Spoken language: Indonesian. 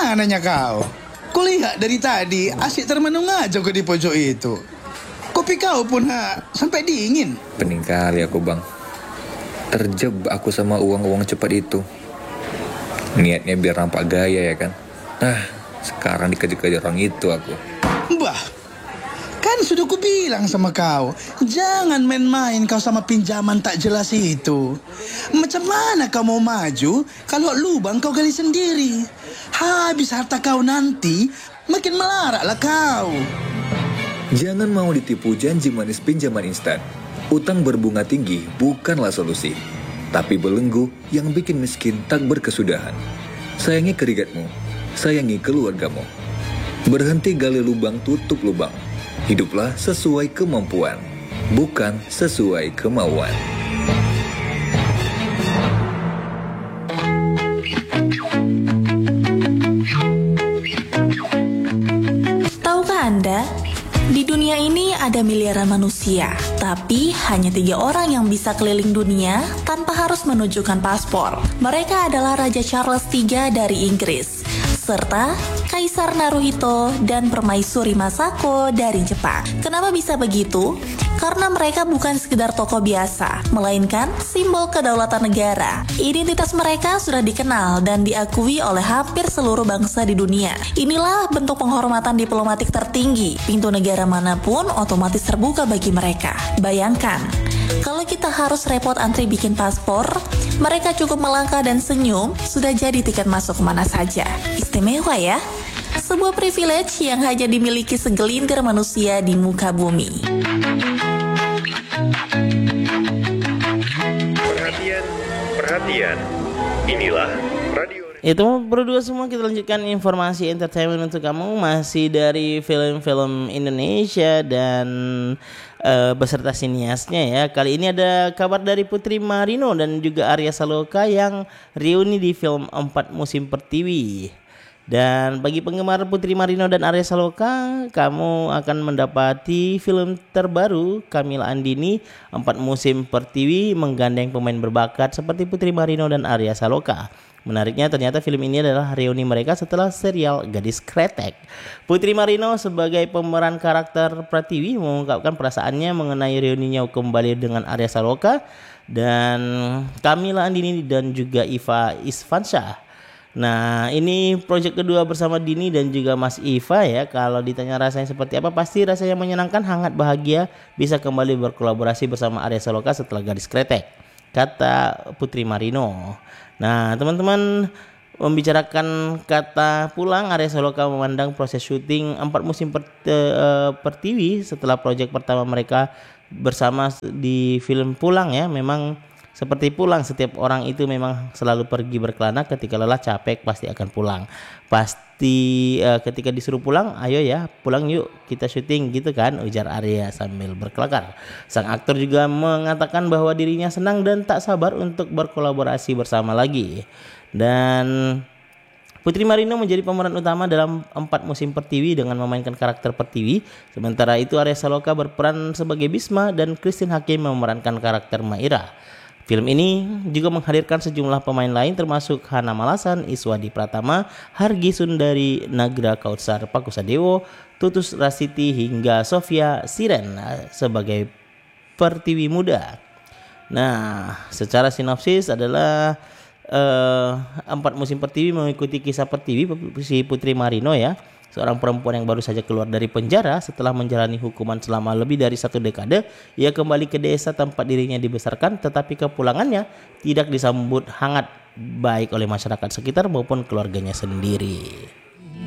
mananya kau? Kulihat dari tadi asyik termenung aja kau di pojok itu. Kopi kau pun sampai dingin. Pening kali aku, Bang. Terjebak aku sama uang-uang cepat itu. Niatnya biar nampak gaya ya kan. Sekarang dikejar-kejar orang itu aku. Bah, kan sudah kubilang sama kau, jangan main-main kau sama pinjaman tak jelas itu. Macam mana kau mau maju kalau lubang kau gali sendiri? Habis harta kau nanti, makin melaratlah kau. Jangan mau ditipu janji manis pinjaman instan. Utang berbunga tinggi bukanlah solusi, tapi belenggu yang bikin miskin tak berkesudahan. Sayangi keringatmu, sayangi keluargamu. Berhenti gali lubang, tutup lubang. Hiduplah sesuai kemampuan, bukan sesuai kemauan. Tahukah Anda? Di dunia ini ada miliaran manusia, tapi hanya 3 orang yang bisa keliling dunia tanpa harus menunjukkan paspor. Mereka adalah Raja Charles III dari Inggris, serta Kaisar Naruhito dan Permaisuri Masako dari Jepang. Kenapa bisa begitu? Karena mereka bukan sekedar tokoh biasa, melainkan simbol kedaulatan negara. Identitas mereka sudah dikenal dan diakui oleh hampir seluruh bangsa di dunia. Inilah bentuk penghormatan diplomatik tertinggi. Pintu negara manapun otomatis terbuka bagi mereka. Bayangkan, kalau kita harus repot antri bikin paspor, mereka cukup melangkah dan senyum, sudah jadi tiket masuk kemana saja. Istimewa ya? Sebuah privilege yang hanya dimiliki segelintir manusia di muka bumi. Perhatian, inilah radio. Itu berdua semua, kita lanjutkan informasi entertainment untuk kamu. Masih dari film-film Indonesia dan beserta siniasnya ya. Kali ini ada kabar dari Putri Marino dan juga Arya Saloka yang reuni di film 4 Musim Pertiwi. Dan bagi penggemar Putri Marino dan Arya Saloka, kamu akan mendapati film terbaru Camilla Andini 4 Musim Pertiwi menggandeng pemain berbakat seperti Putri Marino dan Arya Saloka. Menariknya ternyata film ini adalah reuni mereka setelah serial Gadis Kretek. Putri Marino sebagai pemeran karakter Pratiwi mengungkapkan perasaannya mengenai reuninya kembali dengan Arya Saloka dan Camilla Andini dan juga Iva Isfansyah. Nah, ini proyek kedua bersama Dini dan juga Mas Iva ya. Kalau ditanya rasanya seperti apa, pasti rasanya menyenangkan, hangat, bahagia bisa kembali berkolaborasi bersama Arya Saloka setelah Gadis Kretek, kata Putri Marino. Nah, teman-teman, membicarakan kata pulang, Arya Saloka memandang proses syuting 4 Musim Pertiwi setelah proyek pertama mereka bersama di film Pulang ya. Memang seperti pulang, setiap orang itu memang selalu pergi berkelana, ketika lelah capek pasti akan pulang. Pasti ketika disuruh pulang, ayo ya pulang yuk kita syuting gitu kan, ujar Arya sambil berkelakar. Sang aktor juga mengatakan bahwa dirinya senang dan tak sabar untuk berkolaborasi bersama lagi. Dan Putri Marino menjadi pemeran utama dalam 4 Musim Pertiwi dengan memainkan karakter Pertiwi. Sementara itu Arya Saloka berperan sebagai Bisma dan Christine Hakim memerankan karakter Maira. Film ini juga menghadirkan sejumlah pemain lain termasuk Hana Malasan, Iswadi Pratama, Hargi Sundari, Nagra Kautsar Pakusadewo, Tutus Rasiti hingga Sofia Siren sebagai Pertiwi muda. Nah, secara sinopsis adalah 4 Musim Pertiwi mengikuti kisah Pertiwi si Putri Marino ya. Seorang perempuan yang baru saja keluar dari penjara setelah menjalani hukuman selama lebih dari 1 dekade. Ia kembali ke desa tempat dirinya dibesarkan, tetapi kepulangannya tidak disambut hangat baik oleh masyarakat sekitar maupun keluarganya sendiri.